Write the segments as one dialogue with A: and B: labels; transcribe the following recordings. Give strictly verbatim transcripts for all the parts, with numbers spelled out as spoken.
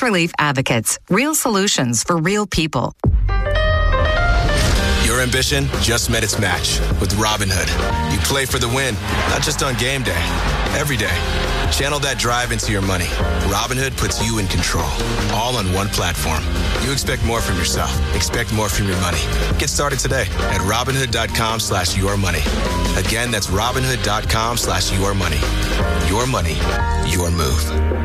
A: Stress Relief Advocates. Real solutions for real people.
B: Your ambition just met its match with Robinhood. You play for the win, not just on game day, every day. Channel that drive into your money. Robinhood puts you in control, all on one platform. You expect more from yourself. Expect more from your money. Get started today at Robinhood.com slash your money. Again, that's Robinhood.com slash your money. Your money, your move.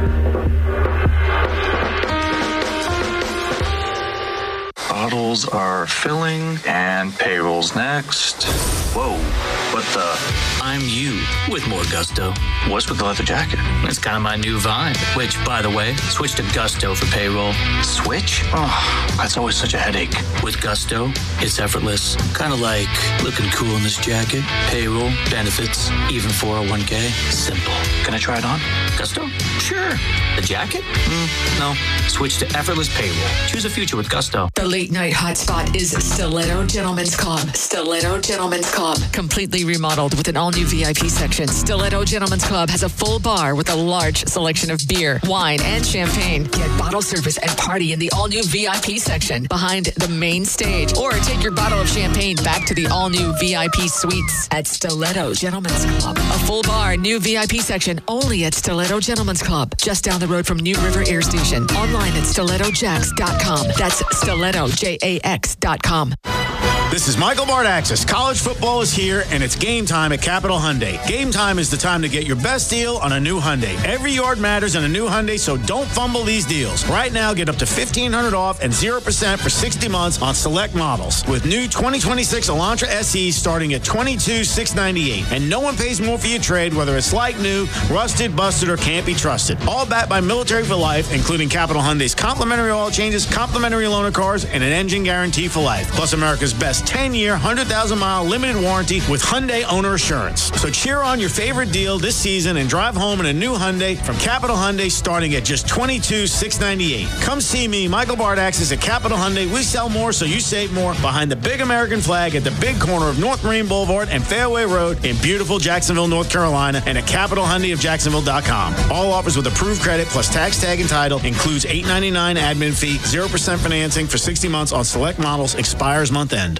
C: Bottles are filling and payroll's next. Whoa, what the?
D: I'm you with more gusto.
C: What's with the leather jacket?
D: It's kind of my new vibe. Which, by the way, switch to Gusto for payroll.
C: Switch? Oh, that's always such a headache.
D: With Gusto, it's effortless. Kind of like looking cool in this jacket. Payroll, benefits, even four oh one k. Simple.
C: Can I try it on?
D: Gusto? Sure. The jacket? Mm, no. Switch to effortless payroll. Choose a future with Gusto.
E: The late night hotspot is Stiletto Gentlemen's Club. Stiletto Gentlemen's Club. Completely remodeled with an all-new V I P section. Stiletto Gentlemen's Club has a full bar with a large selection of beer, wine, and champagne. Get bottle service and party in the all-new V I P section behind the main stage. Or take your bottle of champagne back to the all-new V I P suites at Stiletto Gentlemen's Club. A full bar, new V I P section only at Stiletto Gentlemen's Club. Just down the road from New River Air Station. Online at stiletto jax dot com. That's stiletto jax dot com.
F: This is Michael Bardaxis. College football is here, and it's game time at Capital Hyundai. Game time is the time to get your best deal on a new Hyundai. Every yard matters on a new Hyundai, so don't fumble these deals. Right now, get up to fifteen hundred dollars off and zero percent for sixty months on select models. With new twenty twenty-six Elantra S Es starting at twenty-two thousand six hundred ninety-eight dollars. And no one pays more for your trade, whether it's like new, rusted, busted, or can't be trusted. All backed by Military for Life, including Capital Hyundai's complimentary oil changes, complimentary loaner cars, and an engine guarantee for life. Plus America's best ten-year, one hundred thousand mile limited warranty with Hyundai Owner Assurance. So cheer on your favorite deal this season and drive home in a new Hyundai from Capital Hyundai starting at just twenty-two thousand six hundred ninety-eight dollars. Come see me, Michael Bardaxis at Capital Hyundai. We sell more so you save more behind the big American flag at the big corner of North Marine Boulevard and Fairway Road in beautiful Jacksonville, North Carolina, and at capital hyundai of jacksonville dot com. All offers with approved credit plus tax tag and title includes eight dollars and ninety-nine cents admin fee, zero percent financing for sixty months on select models, expires month end.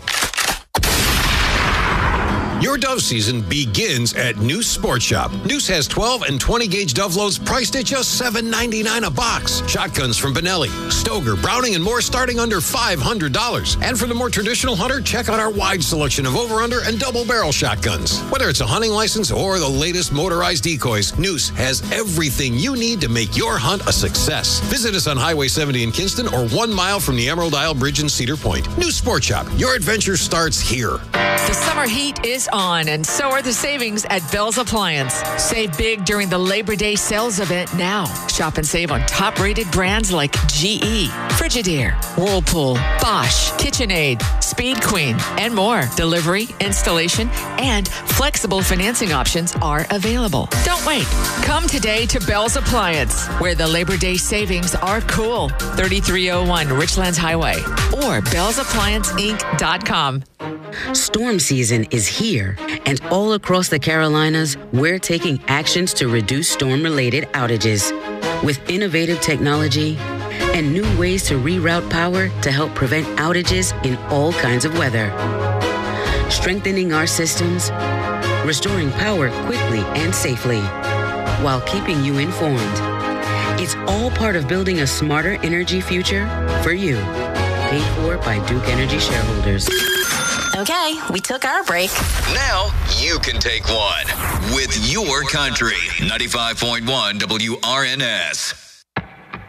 G: Your Dove season begins at Noose Sports Shop. Noose has twelve and twenty gauge Dove loads priced at just seven ninety-nine a box. Shotguns from Benelli, Stoger, Browning, and more starting under five hundred dollars. And for the more traditional hunter, check out our wide selection of over-under and double-barrel shotguns. Whether it's a hunting license or the latest motorized decoys, Noose has everything you need to make your hunt a success. Visit us on Highway seventy in Kinston or one mile from the Emerald Isle Bridge in Cedar Point. Noose Sports Shop. Your adventure starts here.
E: The summer heat is on, and so are the savings at Bell's Appliance. Save big during the Labor Day sales event now. Shop and save on top-rated brands like G E, Frigidaire, Whirlpool, Bosch, KitchenAid, Speed Queen, and more. Delivery, installation, and flexible financing options are available. Don't wait. Come today to Bell's Appliance, where the Labor Day savings are cool. thirty-three oh one Richlands Highway or bells appliance inc dot com.
H: Storm season is here, and all across the Carolinas, we're taking actions to reduce storm-related outages. With innovative technology and new ways to reroute power to help prevent outages in all kinds of weather. Strengthening our systems, restoring power quickly and safely, while keeping you informed. It's all part of building a smarter energy future for you. Paid for by Duke Energy shareholders.
I: Okay, we took our break.
J: Now you can take one with your country. ninety-five point one W R N S.